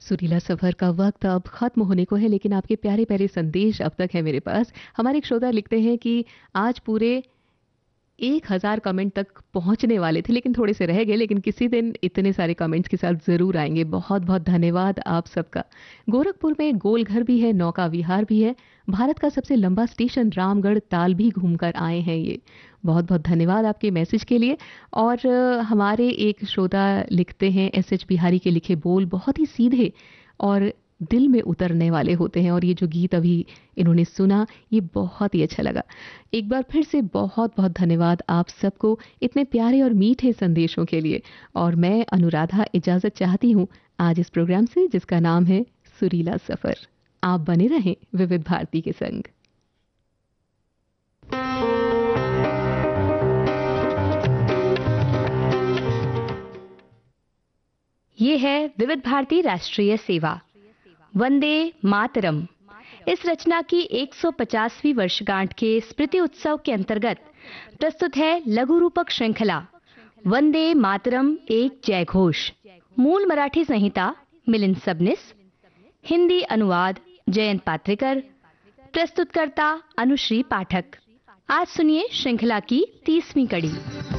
सुरीला सफर का वक्त अब खत्म होने को है, लेकिन आपके प्यारे प्यारे संदेश अब तक है मेरे पास। हमारे एक श्रोता लिखते हैं कि आज पूरे 1000 कमेंट तक पहुंचने वाले थे, लेकिन थोड़े से रह गए, लेकिन किसी दिन इतने सारे कमेंट्स के साथ जरूर आएंगे। बहुत बहुत धन्यवाद आप सबका। गोरखपुर में गोलघर भी है, नौका विहार भी है, भारत का सबसे लंबा स्टेशन रामगढ़ ताल भी घूमकर आए हैं ये। बहुत बहुत धन्यवाद आपके मैसेज के लिए। और हमारे एक श्रोता लिखते हैं, एस बिहारी के लिखे बोल बहुत ही सीधे और दिल में उतरने वाले होते हैं, और ये जो गीत अभी इन्होंने सुना ये बहुत ही अच्छा लगा। एक बार फिर से बहुत बहुत धन्यवाद आप सबको इतने प्यारे और मीठे संदेशों के लिए। और मैं अनुराधा इजाजत चाहती हूँ आज इस प्रोग्राम से, जिसका नाम है सुरीला सफर। आप बने रहें विविध भारती के संग। ये है विविध भारती राष्ट्रीय सेवा, वंदे मातरम। इस रचना की 150वीं वर्षगांठ के स्मृति उत्सव के अंतर्गत प्रस्तुत है लघु रूपक श्रृंखला वंदे मातरम एक जय घोष। मूल मराठी संहिता मिलिंद सबनिस, हिंदी अनुवाद जयंत पात्रेकर, प्रस्तुतकर्ता अनुश्री पाठक। आज सुनिए श्रृंखला की 30वीं कड़ी।